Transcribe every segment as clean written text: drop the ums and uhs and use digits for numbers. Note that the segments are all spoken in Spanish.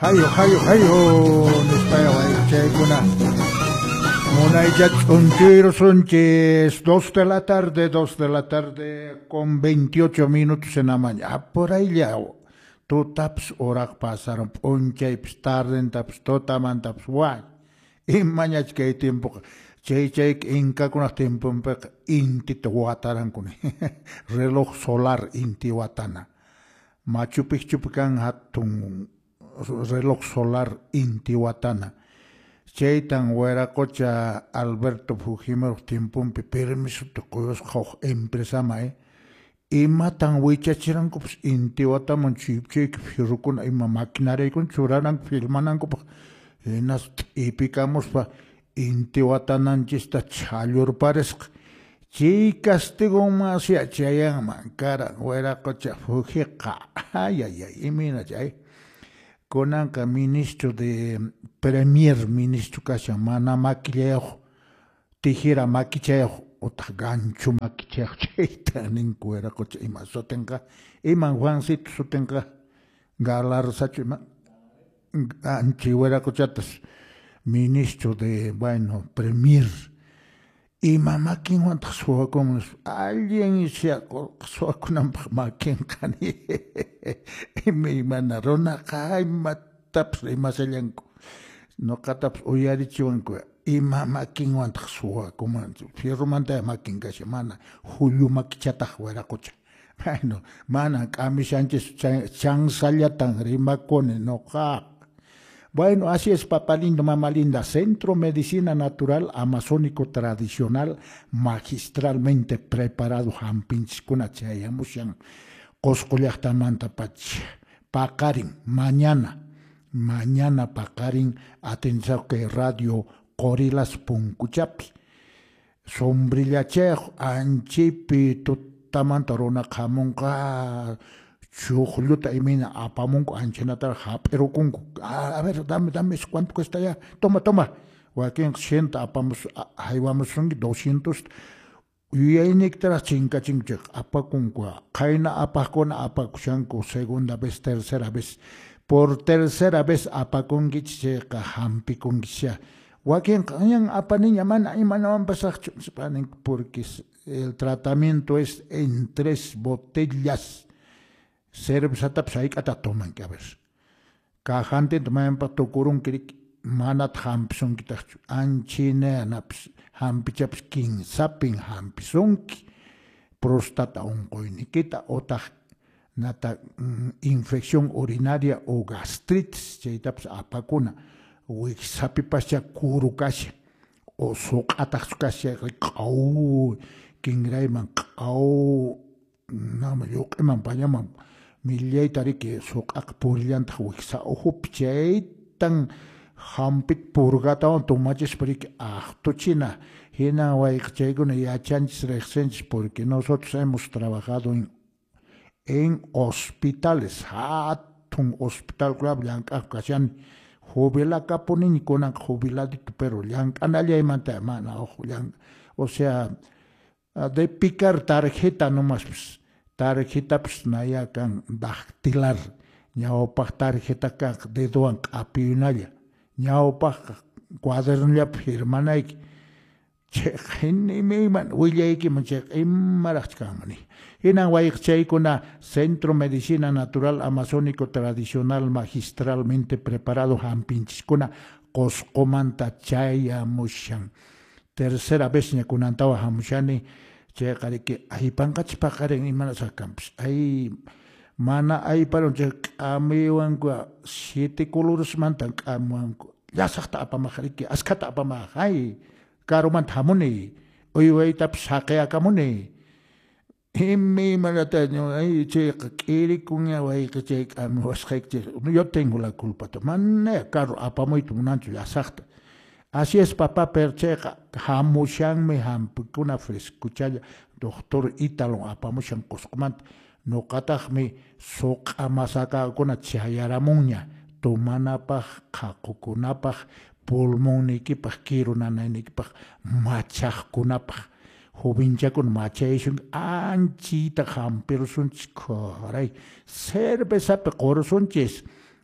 Hayo, Nespaya Guaychaykuna. Monaychat Sonches, 2 de la tarde, con 28 minutos en la mañana. Por ahí ya, tú taps orak pasaron, ponchay, tarden, taps, totaman, taps, guay. Y mañana que hay tiempo, chay, inca con los tiempos, inti te guataran con reloj solar, inti guatana. Machu Picchu kan hatun reloj solar Intihuatana. Cheitan hueracocha Alberto Fujimori tiempo permiso te coyos empresa mae. Y matan huichachiran pues Intihuatana chipchik firukun ima maquinaria con churaran filmanan pues enas y picamos pa Intihuatana chista chalur parezca. Chi castigo más ya chayan mancara hueracocha Fujica. Ay, y mira chay. Conanca ministro de Premier Ministro Casamana Maquilejo, Tijera Maquichejo, o Tagancho Maquichejo, Chaitan en Cuera Coche, y más sotenga, y man Juancito sotenga, Galar Sachima, Anchihuera Cochatas, ministro de, bueno, Premier. Y mamá, ¿quién aguanta su como alguien se acosó con una mamá, ¿quién cani? Y me mandaron acá y mataps y más elenco. No cataps oyari chivanco. Y mamá, ¿quién aguanta su como fierro manta de máquina que semana? Julio maquichata fuera cocha. Bueno, mana, Cami Sánchez, Chan Sayatan, Rima Cone, no ca. Bueno, así es, papá lindo, mamá linda. Centro Medicina Natural Amazónico Tradicional, magistralmente preparado. Hampins kunachayamushan. Coscollachtamanta pach. Pakarin, mañana pakarin. Atención que radio Corilas Puncuchapi. Sombrillachejo, anchipi, tutamantarona kamonka. Chujluta y mina apamonco anchenata pero con a ver dame cuánto cuesta ya toma Joaquín sienta apamos ahí vamos son 200 y hay nectara chinca apacunqua caina apacona apacuchanco segunda vez tercera vez por tercera vez apacongicheca hampi congicha Joaquín cañan apaniña mana y manaban pasar porque el tratamiento es en 3 botellas. Cerveza psaik ata toman que a ver. Cajante toman pa tokurun kirik manat hampson kitach anchine anaps hampichaps king sapin hampisonki prostata oncoinikita ota nata infección urinaria o gastritis cheitaps apacuna wixapi pascha kurukasha o soqatax kasha qau kingraiman qau nama yoqeman pañaman Millay tariki suqaq purillanta wiksa uhupchaytan hampit purgata on tomachis porque tuchina hina wayqchaykuna yachanchis riqsinchis porque nosotros hemos trabajado en hospitales hatun hospital club llank'aq kashan jubilakapunin kunan jubiladito pero llank'anallaymanta mana o sea de picar tarjeta nomás pues. Tarjeta pues naya kan dactilar ñawpaq tarjeta kan dedowan q'apiyunalla ñawpaq cuadernolla firmanayki chayman willaykiman chay imaraq kanmani hinan wayqchaykuna Centro Medicina Natural Amazónico Tradicional magistralmente preparado hampinchiskuna qosqomanta chayamushan tercera vez ñakunantawa hamushani Che que ahí pancach pacaren y manas a campos. Ahí mana ahí para un check a mi wangua 7 colores mantan camuanco. Ya sakta apa mahariki askata apa mahai. Karuman hamuni. Oy tap sakea kamuni. Himmi malataño ahí che kiri kunya wai que che was yo tengo la culpa. Man caro apa muy tunancho ya sakta. Así es, papá percheca, hamushan me hampukuna frescuchaya, doctor Italo, apamushan coscomant, no catajme, soca masaka con chayaramuña, tomanapaj, kakukunapaj, pulmonikipaj, kirunananikipaj, machajkunapaj, jovincha con machation, anchita hampersun chicoray, cerveza pecorsunches.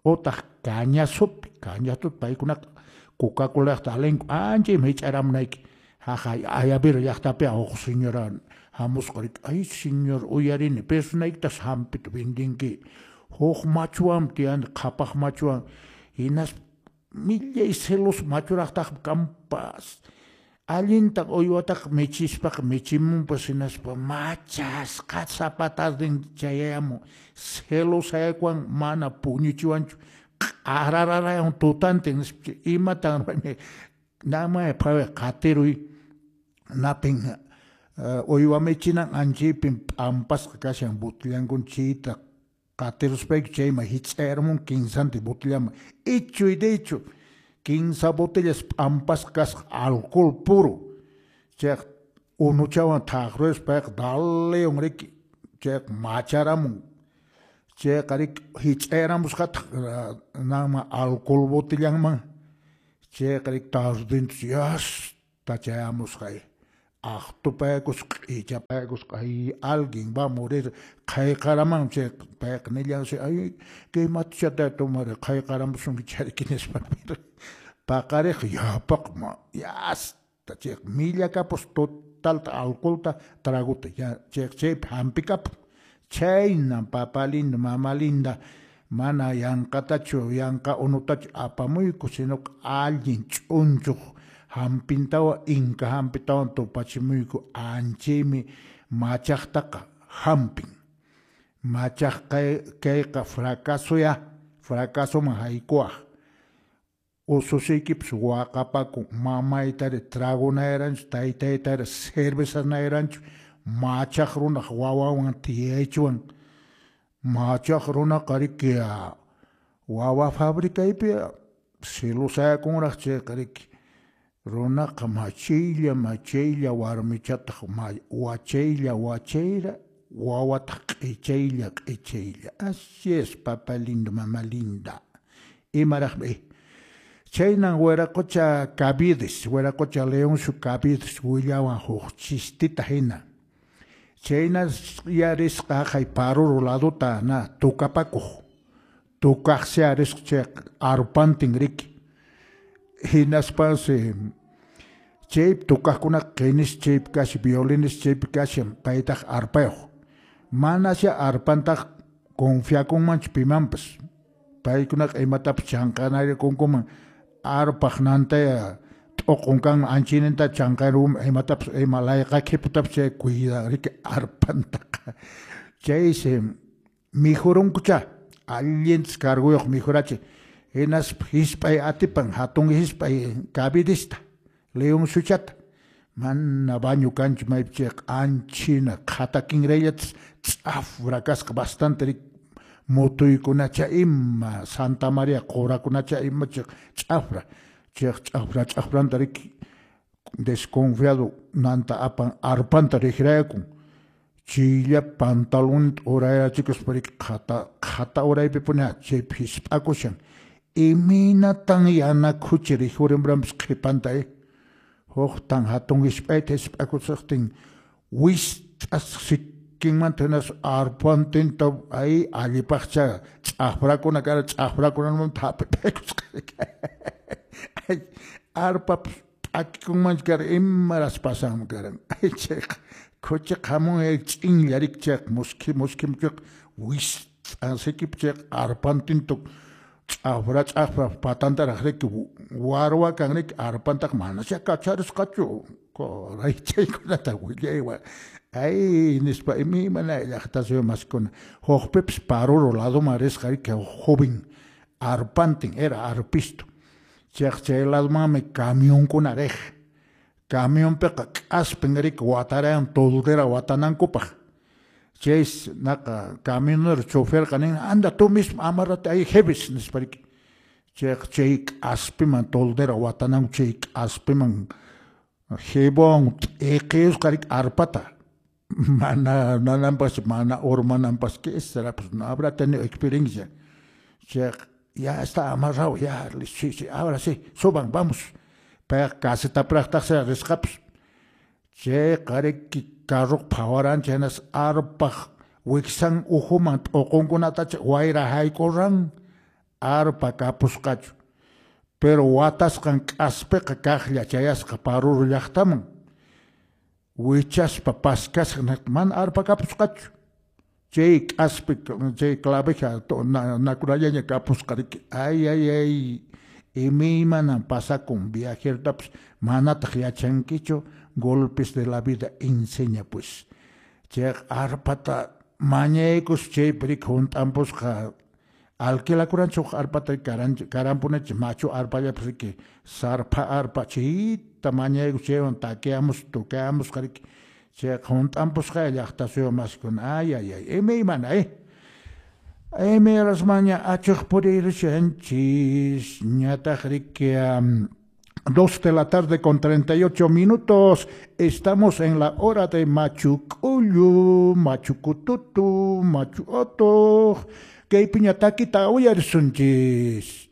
otaq cañasup paykunaqa Coca-Cola talenku anchim hich'aramnayki ayabir llaqtapi awq señora hamusqarik ay señor uyarini personaykitas hampita vendinki huk machuwan tiyan qhapaq machuwan hinas millay celos machuraqtaq kampas allinta uywataq michispaqa michimunpas hinaspa machasqa zapatadin chayamun celos ayakwan mana puñuchiwanchu arararayan tutantin imatan nama phawe qatiruy napin uywamichinan anchipin p'ampasqa kashan botellankunchita qatiruspaik chayma hich'ayaramun kinsanti botellama ichu y de hecho 15 botellas p'ampas kasqa alcohol puro chay unuchawan thaqruspaq daleon riki chay macharamun chay qarik hich'ayaramusqa nama alcohol botellanman chay qarik tardintus yasta chayamusqa Achtupegus q'ichapegus ay alguien va a morir qayqaraman chay payqnillan ay qimachata tomar qayqaramusun charikinis paqariq yapaqma yasta chay millakapus total alcoholta traguta ya chay hampikap chayna papalinda mamalinda mana yanqatachu yanqa unutachu apamuyku sino alguien ch'unchuq hampintawa inka hampitawan tupachimuyku anchimi machaqtaqa hampin machaq kayqa fracasoman haykuwaq ususiykipis waqapakun mamaytari tragunayranchu taytaytari cervezanayranchu machaq runaq wawawan tiyaychwan machaq runaqa riki wawa fabricaypi silusayakunraq chay riki Runaqa machaylla warmichataq wachayra wawataq q'ichaylla así es papa linda mamá linda imaraqmi chaynan wiraqucha Cabides wiraqucha Leoncio Cabides willawan huk chistita hina chayna yarisqa hay paruru laduta na tukapakuq tukaqsi arisqa chay arpantin riki hinaspansi chayp tukaqkunaq qinis chayp kashi violines chayp kashi paytaq arpayuq manasya arpantaq confiakunmanchu pimanpas paykunaq imatapas chanqanarikunkuman arpaq nantaya t'uqunkan anchininta chanqarum imatapas ima layqakiputapas chay cuidariki arpantaqa chaysi mijurunkucha allintas karguyuq mijurachi Hinas hispay atipan hatun hispay Cabidista Leon Suchata manna baño kanchu maypichaq anchina qhatakinrayllatas tz'afra kasqa bastante mutuykunacha ima Santa María qurakunacha ima tz'afra tz'afranta riki desconfiado nanta apan arpanta riqrayakun chilla pantalon urayachikos parik qhata uraypi puna chaypi hisp'akushan iminatan yana kuchiri hurimbrams qhipantay huktan hatun hisp'ayta hisp'akusaqtin wistas sikkinmantanas arpantinta ay allipaqcha tz'afrakuna kara tz'afrakunaman tapipekusqa arpa p'akikunmancha kara imaras pasan karan chay kuchi qamun ch'inllarikchaq muskimchaq wistassikipchaq arpantinta tz'afra patantaraq riki warwa kan riki arpantaq manasya kacharisqachu koray chaykunata willaywan ay nispa imimana llaqtasuyo maskuna hukpipas paruru ladoman risqa riki joven arpantin era arpisto chay ladomanmi camionkuna riq camionpiqa k'aspin riki watarayan todutera watanankupaq Chase naqa camionero chofer kanin anda tú mismo amarrate ahí jeves nispariki chay aspiman toldera watanan chay aspiman jebon eqeus karik arpata mana ormanampas que será pues no habrá tenido experiencia ya está amarrado ya sí, ahora sí suban vamos para caseta practarse rescaps chay karik Karuk pawaran chenas arpaq wiksan uhuman oqonkunata wayra haykurran arpa kapusqachu. Pero watasqan k'aspiqa kaqlla chayasqa paruru llaqtaman. Wichaspa paskasqa mana arpa kapusqachu. Chay k'aspi chay claveja nakurallaña kapusqariki. Ay. Imaymanan pasakun viajertapas manataq yachankichu golpes de la vida enseña pues. Chay arpata mañaykus chaypirik juntampusqa alquilakuranchuk arpata karanpunechi machu arpallapas que sarpa arpa chayta mañaykus chaywan takeamos tukeamos qariki chay juntampusqa llaqtasuyo maskuna ay imaymana Meras maña achuq puririchanchis ñataq riki 2 de la tarde con 38 minutos. Estamos en la hora de Machucuyu, Machucututu, Machuoto. Que piñataki ta uyarisunchis.